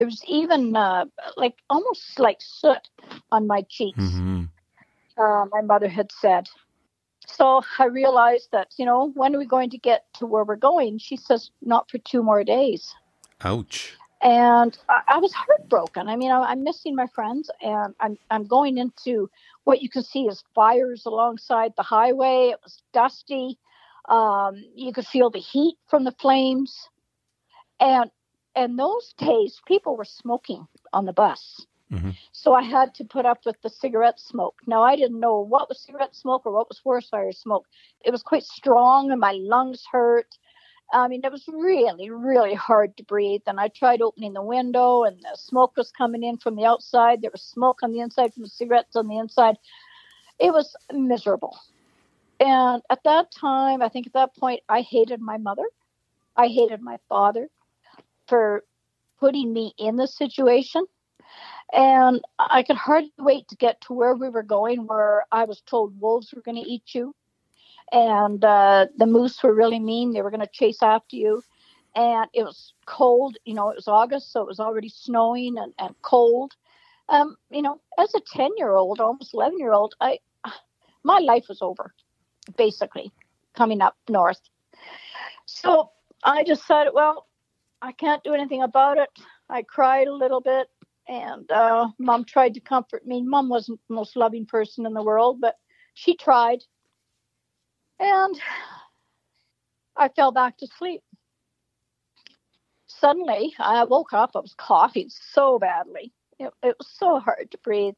There was even like almost like soot on my cheeks. Mm-hmm. My mother had said. So I realized that, when are we going to get to where we're going? She says, not for 2 more days. Ouch. And I was heartbroken. I mean, I'm missing my friends, and I'm going into what you can see as fires alongside the highway. It was dusty. You could feel the heat from the flames, and those days, people were smoking on the bus. Mm-hmm. So I had to put up with the cigarette smoke. Now, I didn't know what was cigarette smoke or what was forest fire smoke. It was quite strong, and my lungs hurt. I mean, it was really, really hard to breathe. And I tried opening the window, and the smoke was coming in from the outside. There was smoke on the inside from the cigarettes on the inside. It was miserable. And at that time, I think at that point, I hated my mother. I hated my father for putting me in this situation. And I could hardly wait to get to where we were going, where I was told wolves were going to eat you. And the moose were really mean. They were going to chase after you. And it was cold. It was August, so it was already snowing and cold. As a 10-year-old, almost 11-year-old, my life was over, basically, coming up north. So I decided, well, I can't do anything about it. I cried a little bit, and Mom tried to comfort me. Mom wasn't the most loving person in the world, but she tried. And I fell back to sleep. Suddenly, I woke up. I was coughing so badly. It was so hard to breathe.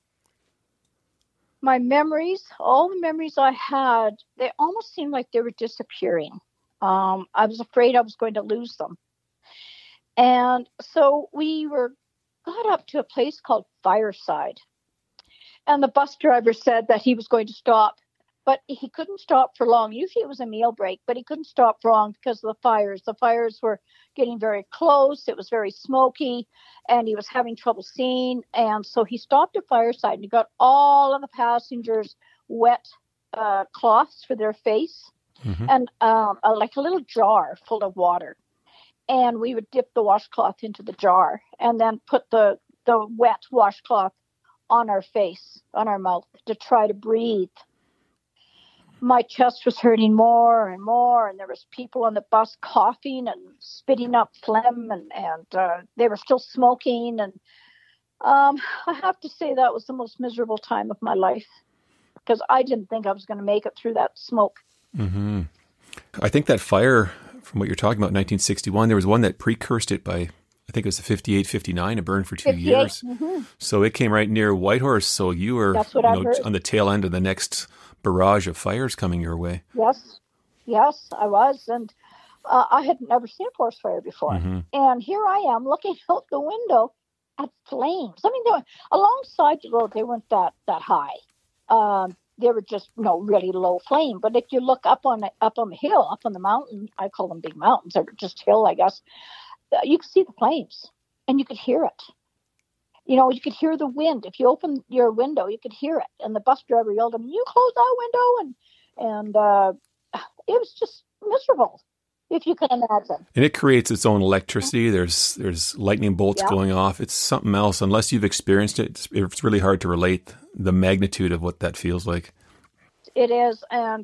My memories, all the memories I had, they almost seemed like they were disappearing. I was afraid I was going to lose them. And so got up to a place called Fireside. And the bus driver said that he was going to stop, but he couldn't stop for long. Usually it was a meal break, but he couldn't stop for long because of the fires. The fires were getting very close. It was very smoky, and he was having trouble seeing. And so he stopped at Fireside, and he got all of the passengers wet cloths for their face, Mm-hmm. and like a little jar full of water. And we would dip the washcloth into the jar and then put the wet washcloth on our face, on our mouth, to try to breathe. My chest was hurting more and more, and there was people on the bus coughing and spitting up phlegm, and they were still smoking. And I have to say that was the most miserable time of my life, because I didn't think I was going to make it through that smoke. Mm-hmm. I think that fire, from what you're talking about, 1961, there was one that precursed it by, I think it was the 58, 59. It burned for 2 years. Mm-hmm. So it came right near Whitehorse. So you were That's what I heard. on the tail end of the next barrage of fires coming your way. Yes, I was. And I had never seen a forest fire before. Mm-hmm. And here I am looking out the window at flames. I mean, they were alongside the road. They weren't that high. They were just really low flame. But if you look up on the hill, up on the mountain, I call them big mountains, or just hill, I guess. You could see the flames, and you could hear it. You could hear the wind. If you open your window, you could hear it. And the bus driver yelled at me, "You close that window!" And it was just miserable, if you can imagine. And it creates its own electricity. There's lightning bolts going off. It's something else. Unless you've experienced it, it's really hard to relate the magnitude of what that feels like. It is. And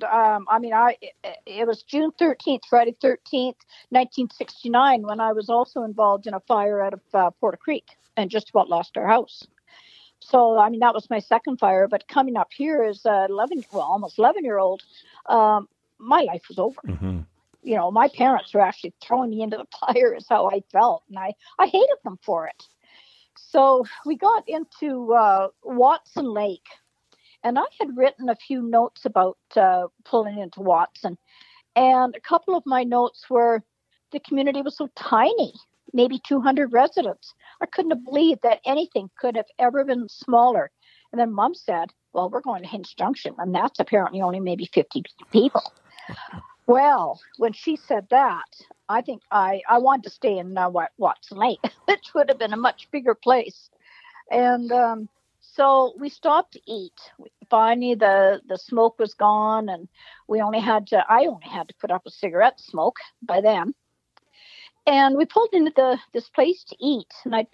it was June 13th, Friday 13th, 1969, when I was also involved in a fire out of Porter Creek and just about lost our house. So, that was my second fire. But coming up here as almost 11-year-old, my life was over. Mm-hmm. My parents were actually throwing me into the fire is how I felt. And I hated them for it. So we got into Watson Lake. And I had written a few notes about pulling into Watson. And a couple of my notes were, the community was so tiny, maybe 200 residents. I couldn't have believed that anything could have ever been smaller. And then Mom said, well, we're going to Hinch Junction, and that's apparently only maybe 50 people. Well, when she said that, I think I wanted to stay in Watson Lake, which would have been a much bigger place. And so we stopped to eat. Finally, the smoke was gone, and I only had to put up a cigarette smoke by then. And we pulled into this place to eat. And I